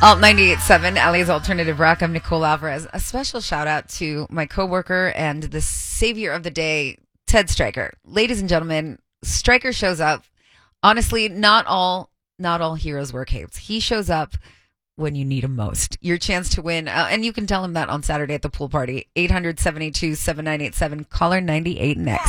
Alt 98.7, LA's Alternative Rock. I'm Nicole Alvarez. A special shout out to my coworker and the savior of the day, Ted Stryker. Ladies and gentlemen, Stryker shows up. Honestly, not all heroes wear capes. He shows up when you need him most. Your chance to win, and you can tell him that on Saturday at the pool party. 800-782-7987, caller 98 next.